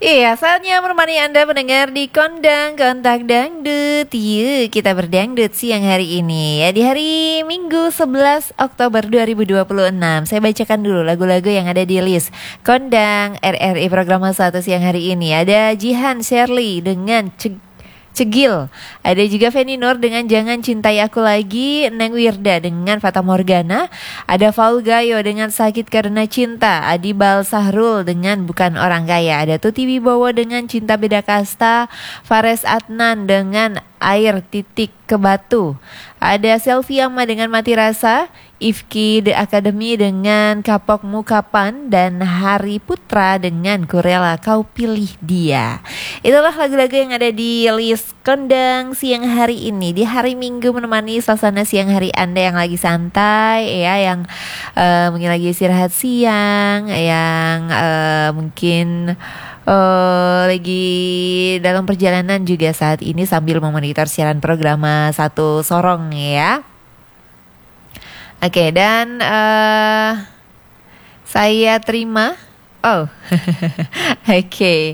Iya, saatnya menemani Anda mendengar di Kondang Kontak Dangdut. Yuk, kita berdangdut siang hari ini ya. Di hari Minggu 11 Oktober 2026. Saya bacakan dulu lagu-lagu yang ada di list Kondang RRI Programa 1 siang hari ini. Ada Jihan Shirley dengan Cegil. Ada juga Feni Nur dengan Jangan Cintai Aku Lagi. Neng Wirda dengan Fata Morgana. Ada Faul Gayo dengan Sakit Karena Cinta. Adi Bal Sahrul dengan Bukan Orang Kaya. Ada Tuti Wibowo dengan Cinta Beda Kasta. Fares Adnan dengan Air Titik ke Batu. Ada Selviama dengan Mati Rasa. Ifki The Academy dengan Kapokmu Kapan. Dan Hari Putra dengan Kurela Kau Pilih Dia. Itulah lagu-lagu yang ada di list Kondang siang hari ini. Di hari Minggu menemani suasana siang hari Anda yang lagi santai ya, yang mungkin lagi istirahat siang, yang mungkin lagi dalam perjalanan juga saat ini sambil memonitor siaran program Satu Sorong ya. Oke, dan saya terima. Oh, oke.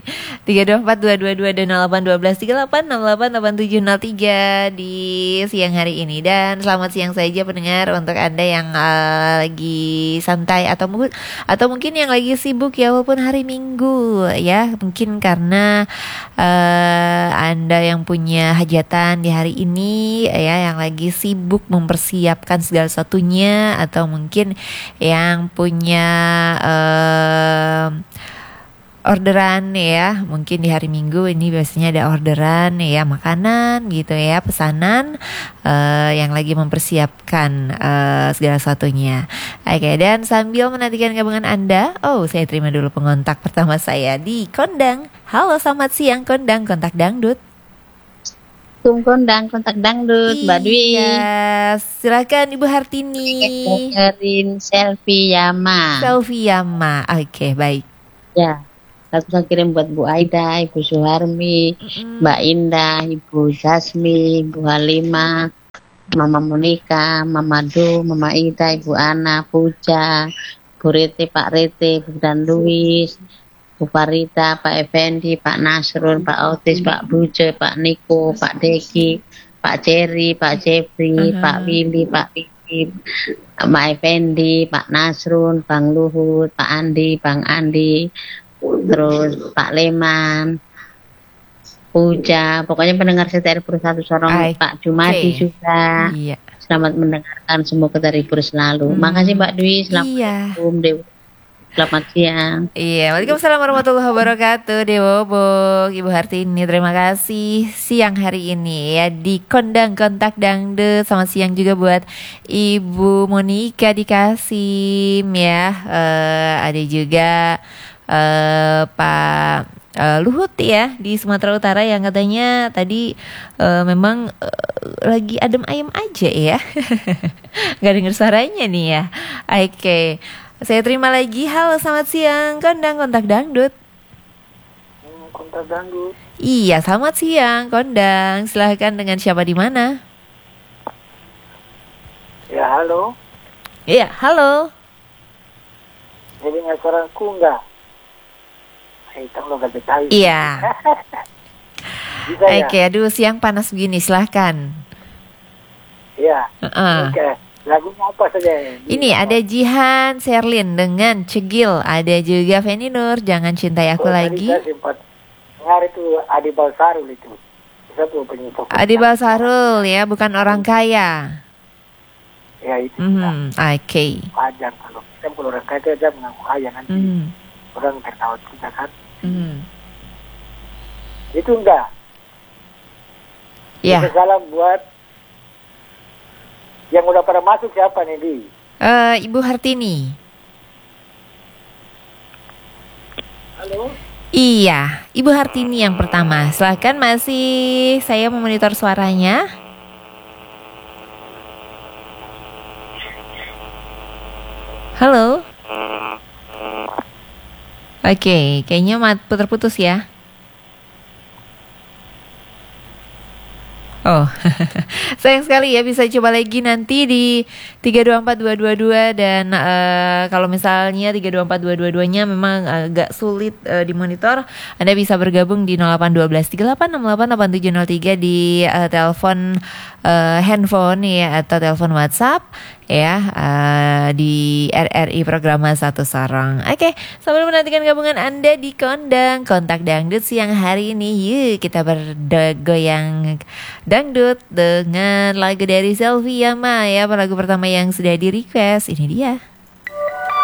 3242228 di siang hari ini. Dan selamat siang saja pendengar untuk Anda yang lagi santai atau mungkin yang lagi sibuk ya, walaupun hari Minggu ya. Mungkin karena Anda yang punya hajatan di hari ini ya, yang lagi sibuk mempersiapkan segala sesuatunya, atau mungkin yang punya orderan ya, mungkin di hari Minggu ini biasanya ada orderan ya, makanan gitu ya, pesanan yang lagi mempersiapkan segala sesuatunya. Oke, dan sambil menantikan gabungan Anda, saya terima dulu pengontak pertama saya di Kondang. Halo, selamat siang Kondang Kontak Dangdut. Kondang Kontak Dangdut, Mbak Dwi. Iya, silakan Ibu Hartini. Dengerin Selviama. Oke, baik. Ya, saya kirim buat Bu Aida, Ibu Suharmi, Mbak Indah, Ibu Jasmi, Ibu Halimah, Mama Monika, Mama Du, Mama Ida, Ibu Ana, Puja, Bu Rete, Pak Rete, Bu Dan Luis, Bu Farida, Pak Effendi, Pak Nasrul, Pak Otis, Pak Buce, Pak Niko, Pak Deki, Pak Jerry, Pak Jeffrey, Pak Willy, Pak Vicky, Pak Effendi, Pak Nasrul, Bang Luhut, Pak Andi, Bang Andi, terus Pak Leman, Puja, pokoknya pendengar setia Satu Sorong, Pak Jumadi juga. Iya. Selamat mendengarkan, semoga terhibur selalu. Makasih Mbak Dwi, Assalamualaikum Dewi. Selamat siang. Iya, waalaikumsalam warahmatullahi wabarakatuh. Dewobok, Ibu Hartini, terima kasih siang hari ini ya di Kondang Kontak Dangdut. Selamat siang juga buat Ibu Monika di Kasim ya. Ada juga Pak Luhut ya di Sumatera Utara yang katanya tadi memang lagi adem ayem aja ya. Gak denger suaranya nih ya. Oke. Saya terima lagi. Halo, selamat siang Kondang Kontak Dangdut. Kontak Dangdut. Iya, selamat siang Kondang. Silahkan, dengan siapa di mana? Ya, halo. Iya, halo. Jadi suaraku enggak? Hitam lo gak detail. Iya. Bisa ya? Oke, aduh siang panas begini, silahkan. Iya. Oke. Lagunya apa saja? Ini ada Jihan Sherlyn dengan Cegil. Ada juga Feni Nur, Jangan Cintai Aku Lagi. Saya sempat dengar itu Adi Balsarul itu. Satu penyusup. Adi Balsarul ya, Bukan Orang Kaya. Ya itu. Oke. Wajar kalau orang kaya itu aja mengaku kaya nanti. Orang tertawa kita kan. Itu enggak. Ya. Salam buat yang udah pada masuk siapa nih, Di? Ibu Hartini. Halo? Iya, Ibu Hartini yang pertama. Silahkan, masih saya memonitor suaranya. Halo? Oke, kayaknya putus ya. Oh, sayang sekali ya, bisa coba lagi nanti di 324222 dan kalau misalnya 324222-nya memang agak sulit dimonitor, Anda bisa bergabung di 0812 38688703 di telepon handphone ya atau telepon WhatsApp ya di RRI Programa Satu Sorong. Oke, sambil menantikan gabungan Anda di Kondang Kontak Dangdut siang hari ini, yuk kita bergoyang dangdut dengan lagu dari Selvia Ma ya, lagu pertama yang sudah di request. Ini dia.